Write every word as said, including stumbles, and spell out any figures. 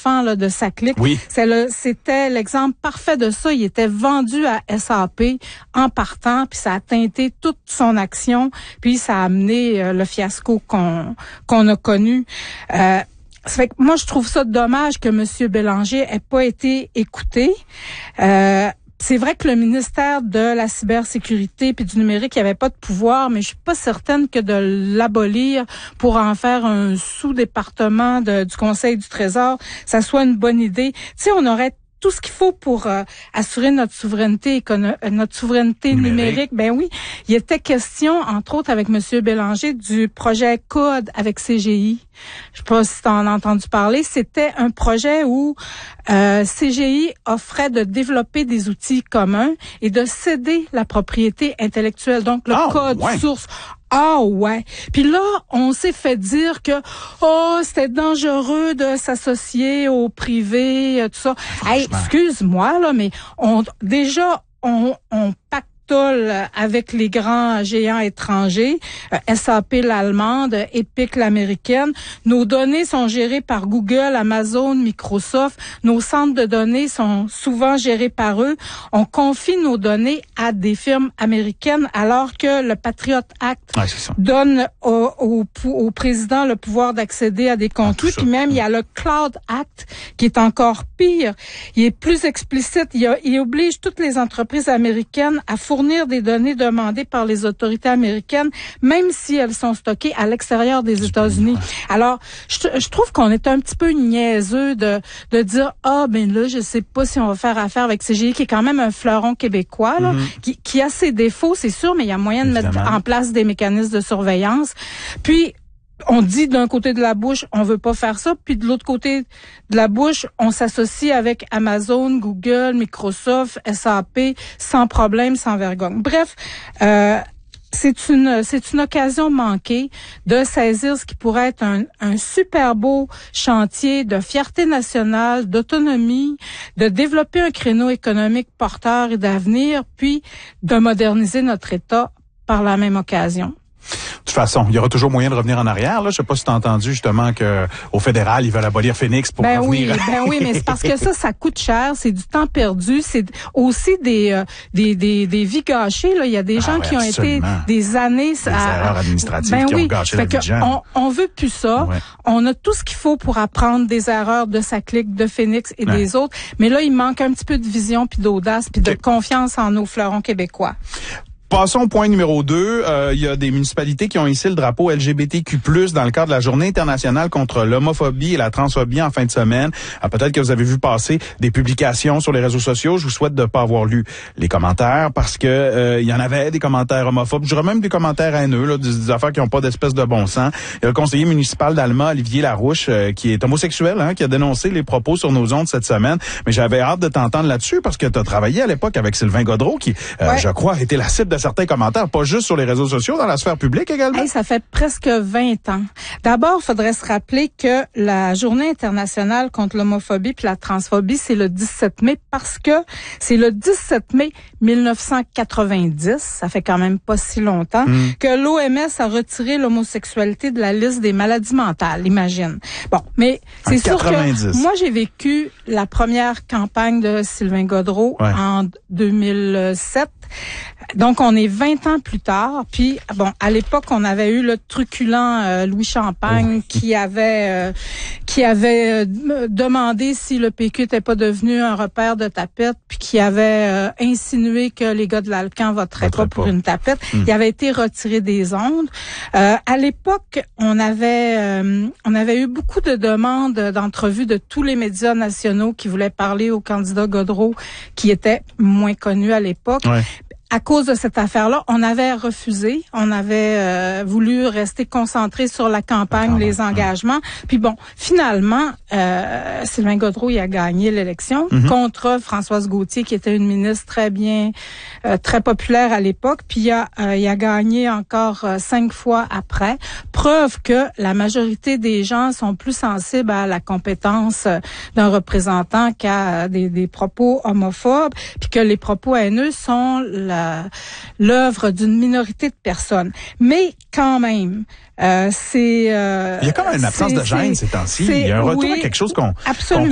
enfants là, de Saclic. Oui. C'est le, c'était l'exemple parfait de ça. Il était vendu à S A P en partant, puis ça a teinté toute son action, puis ça a amené euh, le fiasco qu'on qu'on a connu. Euh, Ça fait que moi, je trouve ça dommage que M. Bélanger ait pas été écouté. Euh, c'est vrai que le ministère de la cybersécurité puis du numérique, il n'y avait pas de pouvoir, mais je suis pas certaine que de l'abolir pour en faire un sous-département de, du Conseil du Trésor, ça soit une bonne idée. Tu sais, on aurait tout ce qu'il faut pour euh, assurer notre souveraineté écono- notre souveraineté numérique. numérique. Ben oui, il était question, entre autres avec M. Bélanger, du projet Code avec C G I. Je sais pas si tu en as entendu parler. C'était un projet où euh, C G I offrait de développer des outils communs et de céder la propriété intellectuelle, donc le oh, code ouais. source. Ah ouais. Puis là, on s'est fait dire que oh, c'était dangereux de s'associer au privé, tout ça. Hey, excuse-moi là, mais on déjà on on pacte avec les grands géants étrangers, euh, S A P l'allemande, Epic l'américaine. Nos données sont gérées par Google, Amazon, Microsoft. Nos centres de données sont souvent gérés par eux. On confie nos données à des firmes américaines alors que le Patriot Act ouais, c'est ça. donne au, au, au président le pouvoir d'accéder à des contenus. Ah, Puis même, il y a le Cloud Act qui est encore pire. Il est plus explicite. Il, a, il oblige toutes les entreprises américaines à fournir fournir des données demandées par les autorités américaines, même si elles sont stockées à l'extérieur des États-Unis. Alors, je, je trouve qu'on est un petit peu niaiseux de de dire ah ben là, je sais pas si on va faire affaire avec C G I, qui est quand même un fleuron québécois, là, mm-hmm. qui, qui a ses défauts, c'est sûr, mais il y a moyen de Évidemment. mettre en place des mécanismes de surveillance. Puis on dit d'un côté de la bouche, on veut pas faire ça, puis de l'autre côté de la bouche, on s'associe avec Amazon, Google, Microsoft, S A P, sans problème, sans vergogne. Bref, euh, c'est une c'est une occasion manquée de saisir ce qui pourrait être un, un super beau chantier de fierté nationale, d'autonomie, de développer un créneau économique porteur et d'avenir, puis de moderniser notre État par la même occasion. De toute façon, il y aura toujours moyen de revenir en arrière. Là, je sais pas si tu as entendu justement que au fédéral, ils veulent abolir Phoenix pour ben revenir. Oui, ben oui, mais c'est parce que ça, ça coûte cher. C'est du temps perdu. C'est aussi des euh, des, des des vies gâchées. Là, il y a des gens ah, ouais, qui ont absolument. été des années des à erreurs administratives ben qui oui. ont gâché fait la vie de gens. On, on veut plus ça. Ouais. On a tout ce qu'il faut pour apprendre des erreurs de Saclic, de Phoenix et ouais. des autres. Mais là, il manque un petit peu de vision, puis d'audace, puis okay. de confiance en nos fleurons québécois. Passons au point numéro deux. Euh, il y a des municipalités qui ont hissé le drapeau L G B T Q plus, dans le cadre de la Journée internationale contre l'homophobie et la transphobie en fin de semaine. Alors, peut-être que vous avez vu passer des publications sur les réseaux sociaux. Je vous souhaite de ne pas avoir lu les commentaires parce que euh, il y en avait des commentaires homophobes. Je dirais même des commentaires haineux, là, des, des affaires qui n'ont pas d'espèce de bon sens. Il y a le conseiller municipal d'Alma, Olivier Larouche, euh, qui est homosexuel, hein, qui a dénoncé les propos sur nos ondes cette semaine. Mais j'avais hâte de t'entendre là-dessus parce que tu as travaillé à l'époque avec Sylvain Gaudreault, qui, euh, ouais. je crois, était la cible de certains commentaires, pas juste sur les réseaux sociaux, dans la sphère publique également. Hey, ça fait presque vingt ans. D'abord, il faudrait se rappeler que la Journée internationale contre l'homophobie puis la transphobie, c'est le dix-sept mai parce que c'est le dix-sept mai mille neuf cent quatre-vingt-dix, ça fait quand même pas si longtemps, mm. que l'O M S a retiré l'homosexualité de la liste des maladies mentales, imagine. Bon, mais c'est sûr que moi, j'ai vécu la première campagne de Sylvain Gaudreault ouais. en deux mille sept. Donc, on est vingt ans plus tard. Puis, bon, à l'époque, on avait eu le truculent euh, Louis Champagne oh. qui avait euh, qui avait euh, demandé si le P Q n'était pas devenu un repère de tapette, puis qui avait euh, insinué que les gars de l'Alcan voteraient pas pour pas. une tapette. Hum. Il avait été retiré des ondes. Euh, à l'époque, on avait euh, on avait eu beaucoup de demandes d'entrevues de tous les médias nationaux qui voulaient parler au candidat Gaudreault, qui était moins connu à l'époque. Ouais. À cause de cette affaire-là, on avait refusé, on avait euh, voulu rester concentré sur la campagne, les engagements. Puis bon, finalement, euh, Sylvain Gaudreault il a gagné l'élection mm-hmm. contre Françoise Gauthier, qui était une ministre très bien, euh, très populaire à l'époque. Puis il a, euh, il a gagné encore euh, cinq fois après. Preuve que la majorité des gens sont plus sensibles à la compétence d'un représentant qu'à des, des propos homophobes, puis que les propos haineux sont la l'œuvre d'une minorité de personnes. Mais quand même, euh, c'est... Euh, il y a quand même une absence de gêne ces temps-ci. Il y a un retour oui, à quelque chose qu'on... Absolument.